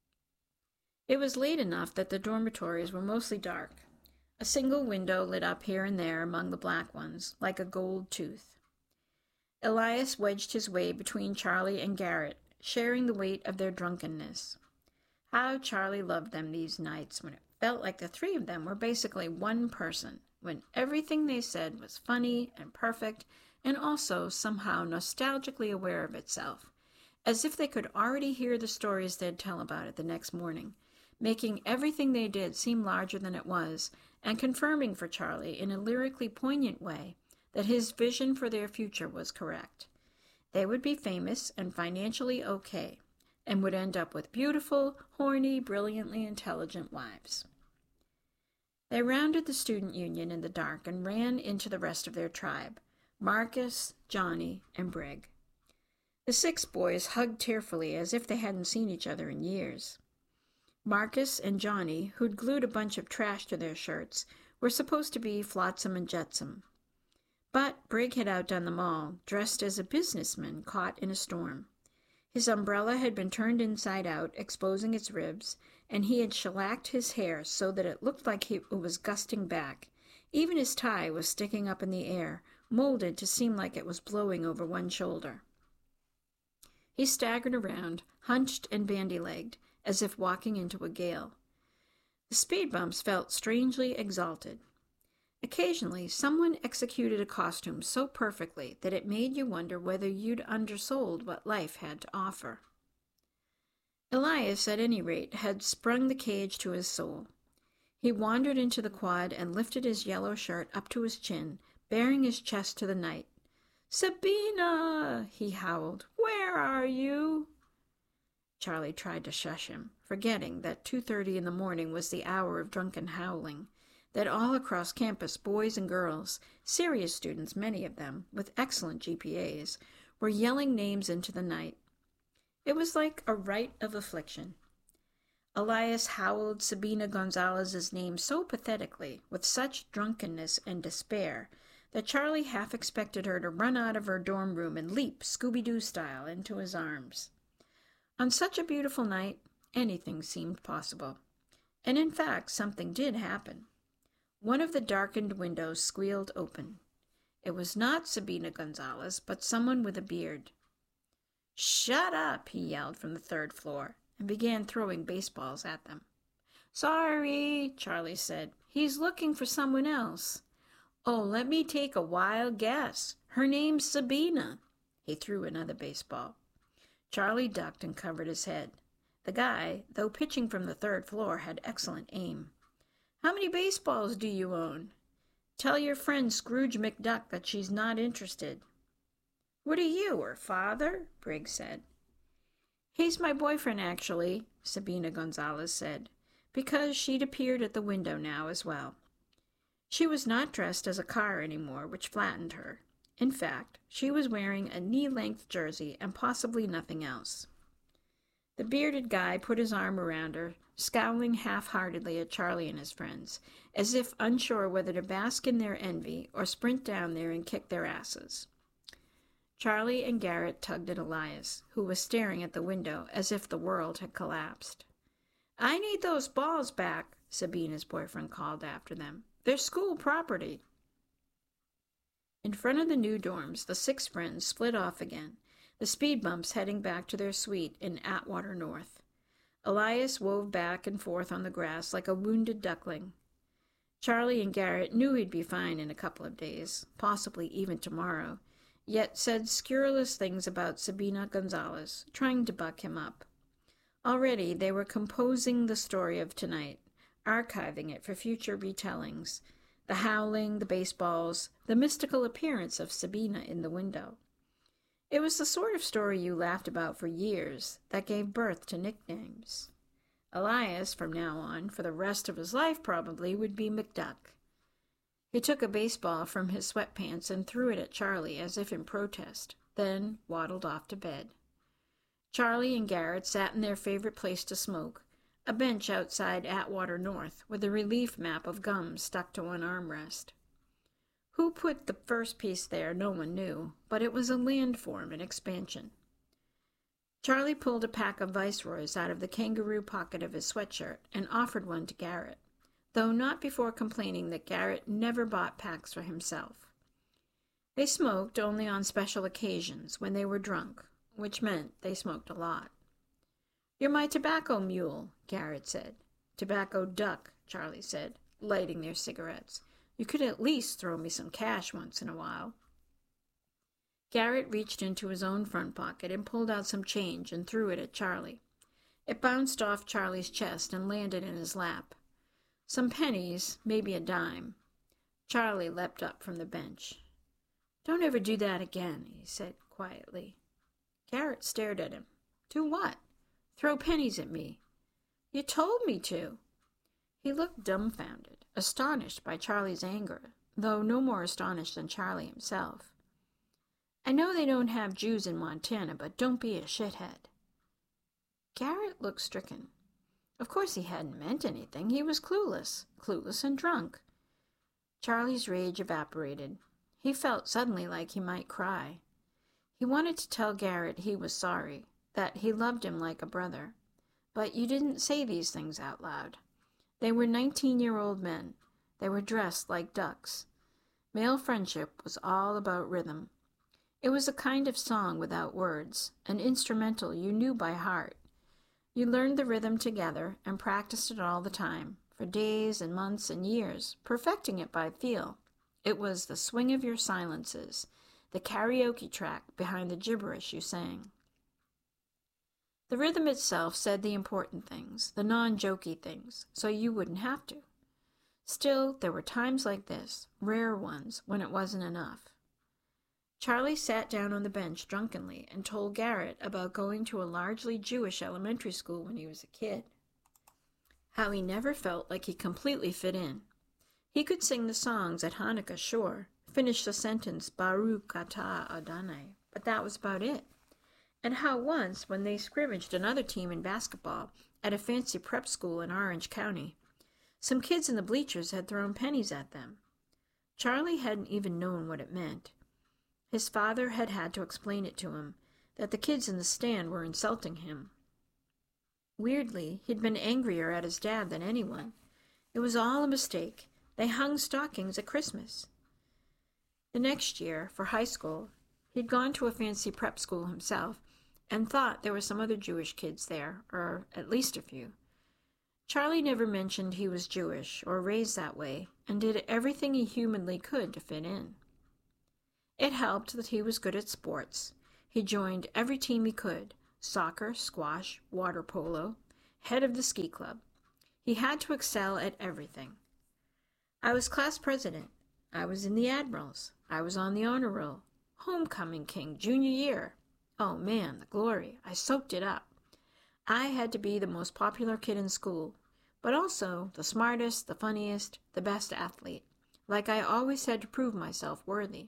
Speaker 5: It was late enough that the dormitories were mostly dark. A single window lit up here and there among the black ones, like a gold tooth. Elias wedged his way between Charlie and Garrett, sharing the weight of their drunkenness. How Charlie loved them these nights when it felt like the three of them were basically one person, when everything they said was funny and perfect and also somehow nostalgically aware of itself, as if they could already hear the stories they'd tell about it the next morning, making everything they did seem larger than it was, and confirming for Charlie in a lyrically poignant way that his vision for their future was correct. They would be famous and financially okay, and would end up with beautiful, horny, brilliantly intelligent wives. They rounded the student union in the dark and ran into the rest of their tribe, Marcus, Johnny, and Brig. The six boys hugged tearfully as if they hadn't seen each other in years. Marcus and Johnny, who'd glued a bunch of trash to their shirts, were supposed to be Flotsam and Jetsam. But Brig had outdone them all, dressed as a businessman caught in a storm. His umbrella had been turned inside out, exposing its ribs, and he had shellacked his hair so that it looked like he, it was gusting back. Even his tie was sticking up in the air, molded to seem like it was blowing over one shoulder. He staggered around, hunched and bandy-legged, as if walking into a gale. The speed bumps felt strangely exalted. Occasionally, someone executed a costume so perfectly that it made you wonder whether you'd undersold what life had to offer. Elias, at any rate, had sprung the cage to his soul. He wandered into the quad and lifted his yellow shirt up to his chin, baring his chest to the night. "Sabina!" he howled. "Where are you?" Charlie tried to shush him, forgetting that two thirty in the morning was the hour of drunken howling, that all across campus boys and girls, serious students, many of them, with excellent G P As, were yelling names into the night. It was like a rite of affliction. Elias howled Sabina Gonzalez's name so pathetically, with such drunkenness and despair, that Charlie half expected her to run out of her dorm room and leap, Scooby-Doo style, into his arms. On such a beautiful night, anything seemed possible. And in fact, something did happen. One of the darkened windows squealed open. It was not Sabina Gonzalez, but someone with a beard. "Shut up," he yelled from the third floor, and began throwing baseballs at them. "Sorry," Charlie said. "He's looking for someone else." "Oh, let me take a wild guess. Her name's Sabina." He threw another baseball. Charlie ducked and covered his head. The guy, though pitching from the third floor, had excellent aim. "How many baseballs do you own? Tell your friend Scrooge McDuck that she's not interested." "What are you, her father?" Briggs said. "He's my boyfriend, actually," Sabina Gonzalez said, because she'd appeared at the window now as well. She was not dressed as a car anymore, which flattened her. In fact, she was wearing a knee-length jersey and possibly nothing else. The bearded guy put his arm around her, scowling half-heartedly at Charlie and his friends, as if unsure whether to bask in their envy or sprint down there and kick their asses. Charlie and Garrett tugged at Elias, who was staring at the window as if the world had collapsed. "I need those balls back," Sabina's boyfriend called after them. "They're school property." In front of the new dorms, the six friends split off again, the speed bumps heading back to their suite in Atwater North. Elias wove back and forth on the grass like a wounded duckling. Charlie and Garrett knew he'd be fine in a couple of days, possibly even tomorrow, yet said scurrilous things about Sabina Gonzalez, trying to buck him up. Already they were composing the story of tonight, archiving it for future retellings, the howling, the baseballs, the mystical appearance of Sabina in the window. It was the sort of story you laughed about for years that gave birth to nicknames. Elias, from now on, for the rest of his life probably, would be McDuck. He took a baseball from his sweatpants and threw it at Charlie as if in protest, then waddled off to bed. Charlie and Garrett sat in their favorite place to smoke, a bench outside Atwater North with a relief map of gum stuck to one armrest. Who put the first piece there, no one knew, but it was a landform in expansion. Charlie pulled a pack of Viceroys out of the kangaroo pocket of his sweatshirt and offered one to Garrett, though not before complaining that Garrett never bought packs for himself. They smoked only on special occasions when they were drunk, which meant they smoked a lot. "You're my tobacco mule," Garrett said. "Tobacco duck," Charlie said, lighting their cigarettes. "You could at least throw me some cash once in a while." Garrett reached into his own front pocket and pulled out some change and threw it at Charlie. It bounced off Charlie's chest and landed in his lap. Some pennies, maybe a dime. Charlie leapt up from the bench. "Don't ever do that again," he said quietly. Garrett stared at him. "Do what?" "Throw pennies at me." "You told me to." He looked dumbfounded, astonished by Charlie's anger, though no more astonished than Charlie himself. "I know they don't have Jews in Montana, but don't be a shithead." Garrett looked stricken. Of course he hadn't meant anything. He was clueless, clueless and drunk. Charlie's rage evaporated. He felt suddenly like he might cry. He wanted to tell Garrett he was sorry, that he loved him like a brother. But you didn't say these things out loud. They were nineteen-year-old men. They were dressed like ducks. Male friendship was all about rhythm. It was a kind of song without words, an instrumental you knew by heart. You learned the rhythm together and practiced it all the time, for days and months and years, perfecting it by feel. It was the swing of your silences, the karaoke track behind the gibberish you sang. The rhythm itself said the important things, the non-jokey things, so you wouldn't have to. Still, there were times like this, rare ones, when it wasn't enough. Charlie sat down on the bench drunkenly and told Garrett about going to a largely Jewish elementary school when he was a kid. How he never felt like he completely fit in. He could sing the songs at Hanukkah, sure, finish the sentence Baruch atah Adonai, but that was about it. And how once, when they scrimmaged another team in basketball at a fancy prep school in Orange County, some kids in the bleachers had thrown pennies at them. Charlie hadn't even known what it meant. His father had had to explain it to him, that the kids in the stand were insulting him. Weirdly, he'd been angrier at his dad than anyone. It was all a mistake. They hung stockings at Christmas. The next year, for high school, he'd gone to a fancy prep school himself and thought there were some other Jewish kids there, or at least a few. Charlie never mentioned he was Jewish or raised that way, and did everything he humanly could to fit in. It helped that he was good at sports. He joined every team he could: soccer, squash, water polo, head of the ski club. He had to excel at everything. I was class president. I was in the Admirals. I was on the honor roll. Homecoming king, junior year. Oh man, the glory. I soaked it up. I had to be the most popular kid in school, but also the smartest, the funniest, the best athlete. Like I always had to prove myself worthy.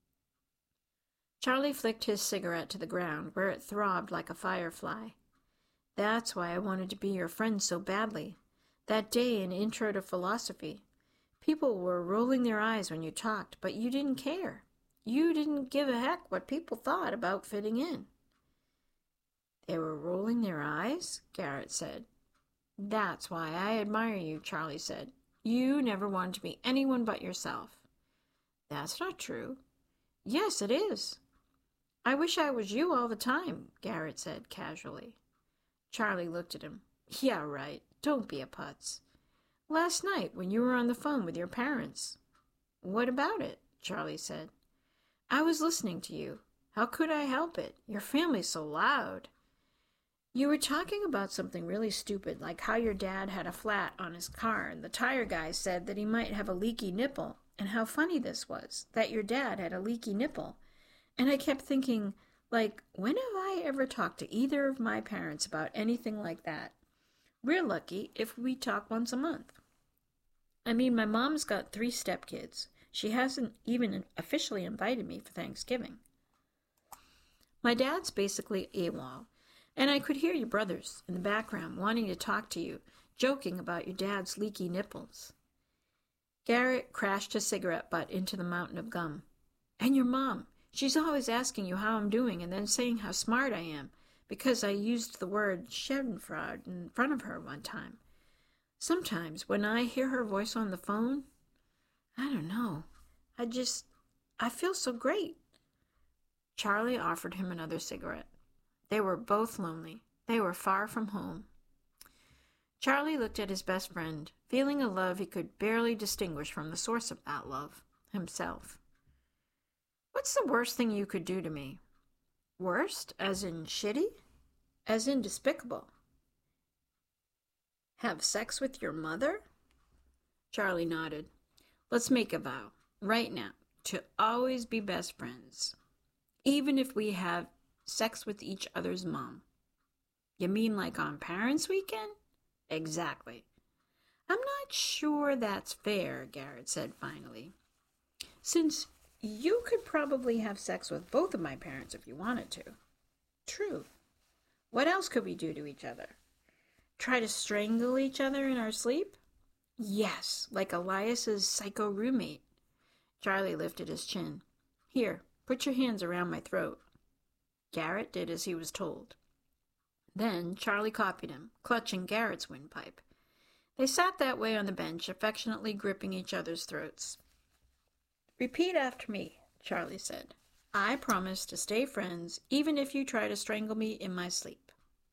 Speaker 5: Charlie flicked his cigarette to the ground, where it throbbed like a firefly. That's why I wanted to be your friend so badly. That day in Intro to Philosophy, people were rolling their eyes when you talked, but you didn't care. You didn't give a heck what people thought about fitting in. They were rolling their eyes? Garrett said. That's why I admire you, Charlie said. You never wanted to be anyone but yourself. That's not true. Yes, it is. I wish I was you all the time, Garrett said casually. Charlie looked at him. Yeah, right. Don't be a putz. Last night when you were on the phone with your parents. What about it? Charlie said. I was listening to you. How could I help it? Your family's so loud. You were talking about something really stupid, like how your dad had a flat on his car, and the tire guy said that he might have a leaky nipple, and how funny this was, that your dad had a leaky nipple. And I kept thinking, like, when have I ever talked to either of my parents about anything like that? We're lucky if we talk once a month. I mean, my mom's got three stepkids. She hasn't even officially invited me for Thanksgiving. My dad's basically AWOL, and I could hear your brothers in the background wanting to talk to you, joking about your dad's leaky nipples. Garrett crashed his cigarette butt into the mountain of gum. And your mom, she's always asking you how I'm doing and then saying how smart I am, because I used the word Schadenfreude in front of her one time. Sometimes when I hear her voice on the phone, I don't know, I just, I feel so great. Charlie offered him another cigarette. They were both lonely. They were far from home. Charlie looked at his best friend, feeling a love he could barely distinguish from the source of that love, himself. What's the worst thing you could do to me? Worst, as in shitty? As in despicable? Have sex with your mother? Charlie nodded. Let's make a vow, right now, to always be best friends, even if we have sex with each other's mom. You mean like on Parents' Weekend? Exactly. I'm not sure that's fair, Garrett said finally. Since you could probably have sex with both of my parents if you wanted to. True. What else could we do to each other? Try to strangle each other in our sleep? Yes, like Elias's psycho roommate. Charlie lifted his chin. Here, put your hands around my throat. Garrett did as he was told. Then Charlie copied him, clutching Garrett's windpipe. They sat that way on the bench, affectionately gripping each other's throats. Repeat after me, Charlie said. I promise to stay friends even if you try to strangle me in my sleep.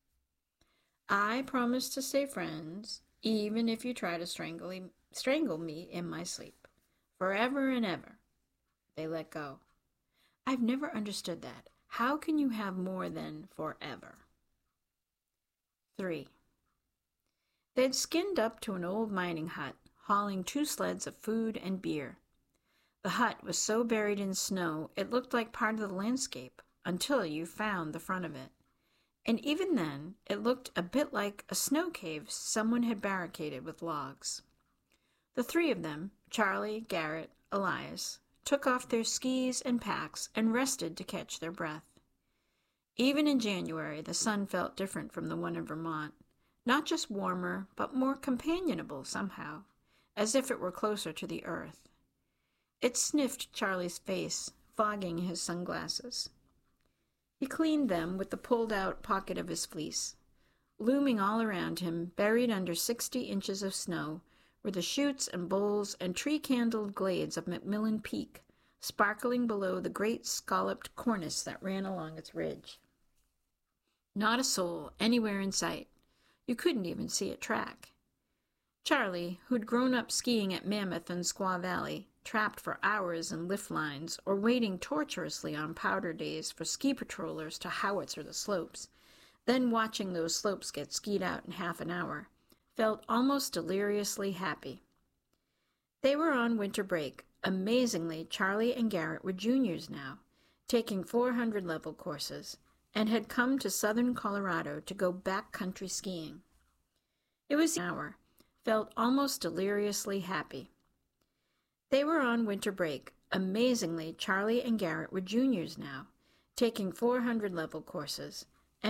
Speaker 5: I promise to stay friends even if you try to strangle, strangle me in my sleep. Forever and ever. They let go. I've never understood that. How can you have more than forever? Three. They'd skinned up to an old mining hut, hauling two sleds of food and beer. The hut was so buried in snow it looked like part of the landscape until you found the front of it. And even then, it looked a bit like a snow cave someone had barricaded with logs. The three of them, Charlie, Garrett, Elias, took off their skis and packs and rested to catch their breath. Even in January, the sun felt different from the one in Vermont, not just warmer, but more companionable somehow, as if it were closer to the earth. It sniffed Charlie's face, fogging his sunglasses. He cleaned them with the pulled-out pocket of his fleece. Looming all around him, buried under sixty inches of snow, were the chutes and bowls and tree-candled glades of McMillan Peak, sparkling below the great scalloped cornice that ran along its ridge. Not a soul anywhere in sight. You couldn't even see a track. Charlie, who'd grown up skiing at Mammoth and Squaw Valley, trapped for hours in lift lines or waiting torturously on powder days for ski patrollers to howitzer the slopes, then watching those slopes get skied out in half an hour, felt almost deliriously happy. They were on winter break. Amazingly, Charlie and Garrett were juniors now, taking four hundred level courses, and had come to southern Colorado to go backcountry skiing. It was an hour, felt almost deliriously happy. They were on winter break. Amazingly, Charlie and Garrett were juniors now, taking four hundred level courses,